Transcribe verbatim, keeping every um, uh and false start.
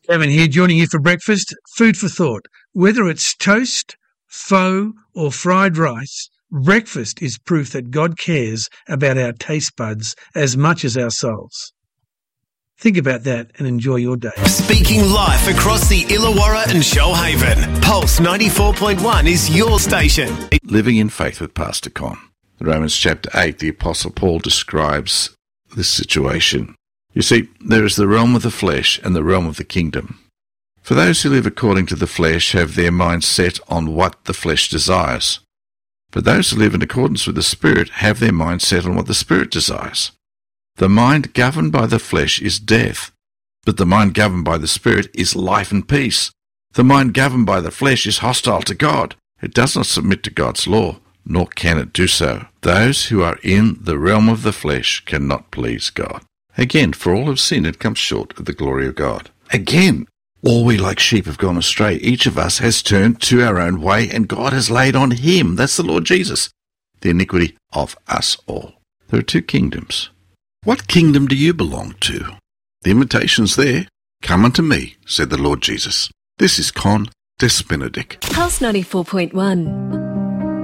Gavin here, joining you for breakfast. Food for thought. Whether it's toast, pho or fried rice, breakfast is proof that God cares about our taste buds as much as our souls. Think about that and enjoy your day. Speaking life across the Illawarra and Shoalhaven. Pulse ninety-four point one is your station. Living in faith with Pastor Con. In Romans chapter eight, the Apostle Paul describes this situation. You see, there is the realm of the flesh and the realm of the kingdom. For those who live according to the flesh have their mind set on what the flesh desires. But those who live in accordance with the Spirit have their mind set on what the Spirit desires. The mind governed by the flesh is death, but the mind governed by the Spirit is life and peace. The mind governed by the flesh is hostile to God. It does not submit to God's law, nor can it do so. Those who are in the realm of the flesh cannot please God. Again, for all have sinned and come short of the glory of God. Again, all we like sheep have gone astray. Each of us has turned to our own way, and God has laid on him, that's the Lord Jesus, the iniquity of us all. There are two kingdoms. What kingdom do you belong to? The invitation's there. Come unto me, said the Lord Jesus. This is Con Des Benedict. Pulse ninety-four point one.